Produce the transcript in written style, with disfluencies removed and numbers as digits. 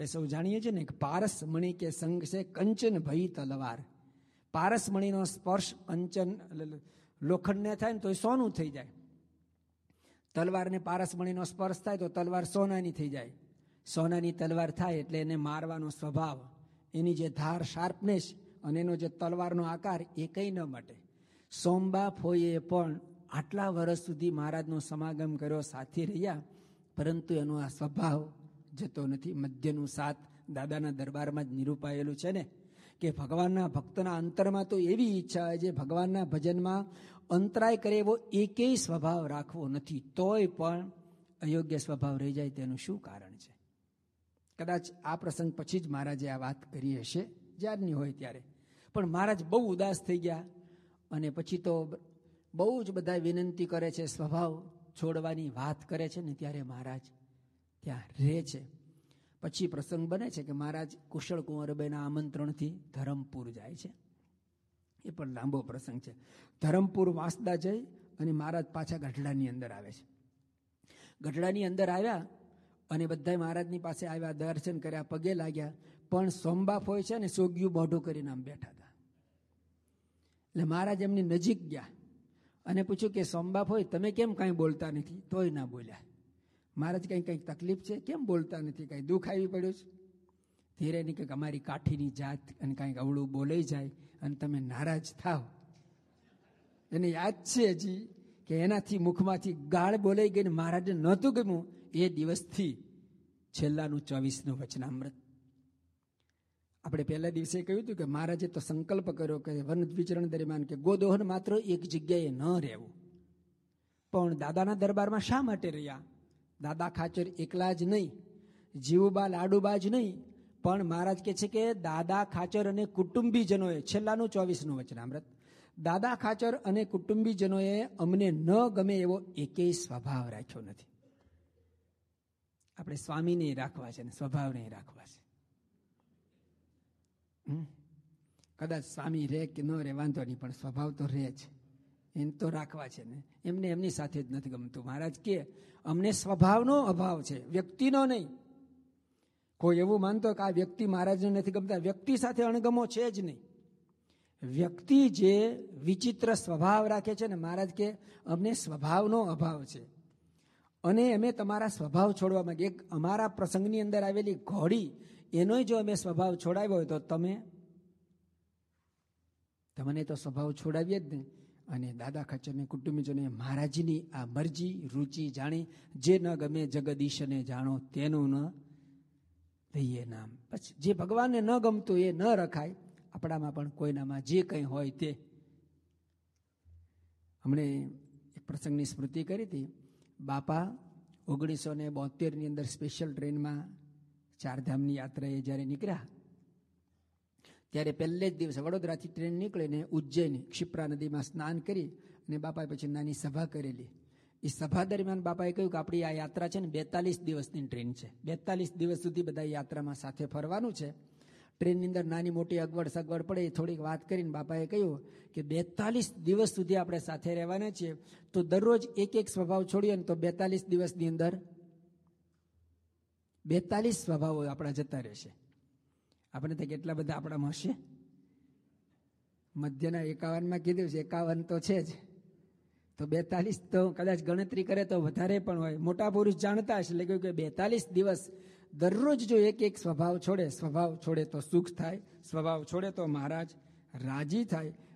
આપણે સૌ જાણીએ છીએ ને કે પારસ મણી કે સંગ છે કંચન ભઈ તલવાર. પારસ મણીનો સ્પર્શ કંચન લોખંડને થાય ને તો એ સોનું થઈ જાય. તલવારને પારસ મણીનો સ્પર્શ થાય તો તલવાર સોનાની થઈ જાય. સોનાની તલવાર થાય એટલે એને મારવાનો સ્વભાવ, એની જે ધાર શાર્પનેસ અને એનો જે તલવારનો આકાર એ કંઈ ન મટે. સોમબા ફોઈએ પણ આટલા વર્ષ સુધી મહારાજનો સમાગમ કર્યો, સાથે રહ્યા, પરંતુ એનો આ સ્વભાવ જતો નથી. મધ્યનું સાત દાદાના દરબારમાં જ નિરૂપાયેલું છે ને કે ભગવાનના ભક્તના અંતરમાં તો એવી ઈચ્છા હોય છે ભગવાનના ભજનમાં અંતરાય કરે એવો એકેય સ્વભાવ રાખવો નથી, તોય પણ અયોગ્ય સ્વભાવ રહી જાય. તેનું શું કારણ છે? કદાચ આ પ્રસંગ પછી જ મહારાજે આ વાત કરી હશે, જ્યારની હોય ત્યારે. પણ મહારાજ બહુ ઉદાસ થઈ ગયા અને પછી તો બહુ જ બધા વિનંતી કરે છે, સ્વભાવ છોડવાની વાત કરે છે ને ત્યારે મહારાજ ત્યાં રહે છે. પછી પ્રસંગ બને છે કે મહારાજ કુશળ કુંવરબાઈના આમંત્રણથી ધરમપુર જાય છે. એ પણ લાંબો પ્રસંગ છે. ધરમપુર વાંસદા જઈ અને મહારાજ પાછા ગઢડાની અંદર આવે છે. ગઢડાની અંદર આવ્યા અને બધા મહારાજની પાસે આવ્યા, દર્શન કર્યા, પગે લાગ્યા, પણ સોમબાપ હોય છે ને સોગ્યું મોઢું કરીને આમ બેઠા હતા. એટલે મહારાજ એમની નજીક ગયા અને પૂછ્યું કે સોમબાપ હોય તમે કેમ કાંઈ બોલતા નથી? તોય ના બોલ્યા. મહારાજ કંઈક તકલીફ છે, કેમ બોલતા નથી? કંઈ દુઃખ આવી પડ્યું છે? ધીરે નહીં કે અમારી કાઠીની જાત અને કાંઈક અવળું બોલાઈ જાય અને તમે નારાજ થાવ. એને યાદ છે હજી કે એનાથી મુખમાંથી ગાળ બોલાઈ ગઈ ને મહારાજને નહોતું ગમ્યું. એ દિવસથી છેલ્લાનું 24નું વચનામૃત. આપણે પહેલા દિવસે કહ્યું હતું કે મહારાજે તો સંકલ્પ કર્યો કે વન વિચરણ દરમિયાન કે ગોદોહન માત્ર એક જગ્યાએ ન રહેવું. પણ દાદાના દરબારમાં શા માટે રહ્યા? દાદા ખાચર એકલા જ નહીં, જીવુબા લાડુબા જ નહીં, પણ મહારાજ કહે છે કે દાદા ખાચર અને કુટુંબીજનોએ, છેલ્લાનું 24નું વચનામૃત, દાદા ખાચર અને કુટુંબીજનોએ અમને ન ગમે એવો એકેય સ્વભાવ રાખ્યો નથી. આપણે સ્વામીને રાખવા છે ને સ્વભાવને રાખવા છે. કદાચ સ્વામી રહે કે ન રહે વાંધો નહીં, પણ સ્વભાવ તો રહે છે, એને તો રાખવા છે ને. એમને એમની સાથે જ નથી ગમતું. મહારાજ કે અમને સ્વભાવનો અભાવ છે, વ્યક્તિનો નહીં. કોઈ એવું માનતો કે આ વ્યક્તિ મહારાજને નથી ગમતા, વ્યક્તિ સાથે અણગમો છે જ નહીં. વ્યક્તિ જે વિચિત્ર સ્વભાવ રાખે છે ને, મહારાજ કે અમને સ્વભાવનો અભાવ છે અને અમે તમારા સ્વભાવ છોડવા માંગીએ. અમારા પ્રસંગની અંદર આવેલી ઘોડી, એનોય જો અમે સ્વભાવ છોડાવ્યો હોય તો તમને તો સ્વભાવ છોડાવીએ જ ને. અને દાદા ખાચરને કુટુંબીજોને મહારાજની આ મરજી રૂચિ જાણી, જે ન ગમે જગદીશને જાણો તેનું ન દઈએ નામ. પછી જે ભગવાનને ન ગમતું એ ન રખાય. આપણામાં પણ કોઈનામાં જે કંઈ હોય તે. હમણે એક પ્રસંગની સ્મૃતિ કરી હતી. બાપા 1972ની અંદર સ્પેશિયલ ટ્રેનમાં ચારધામની યાત્રાએ જ્યારે નીકળ્યા ત્યારે પહેલે જ દિવસે વડોદરાથી ટ્રેન નીકળીને ઉજ્જૈન ક્ષિપ્રા નદીમાં સ્નાન કરી અને બાપાએ પછી નાની સભા કરેલી. એ સભા દરમિયાન બાપાએ કહ્યું કે આપણી આ યાત્રા છે ને 42 દિવસની ટ્રેન છે. 42 દિવસ સુધી બધા યાત્રામાં સાથે ફરવાનું છે. ટ્રેનની અંદર નાની મોટી અગવડ સગવડ પડે એ થોડીક વાત કરીને બાપાએ કહ્યું કે 42 દિવસ સુધી આપણે સાથે રહેવાના છીએ, તો દરરોજ એક સ્વભાવ છોડીએ ને તો 42 દિવસની અંદર 42 સ્વભાવો આપણા જતા રહેશે. આપણે તો કેટલા બધા આપણામાં હશે? મધ્યના 51માં કીધું છે, 51 તો છે જ, તો 42 તો કદાચ ગણતરી કરે તો વધારે પણ હોય. મોટા પુરુષ જાણતા હશે. એટલે કહ્યું કે 42 દિવસ દરરોજ જો એક સ્વભાવ છોડે તો સુખ થાય, સ્વભાવ છોડે તો મહારાજ રાજી થાય.